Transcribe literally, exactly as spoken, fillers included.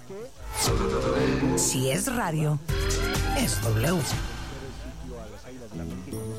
Si es radio, es W. A las Águilas del América.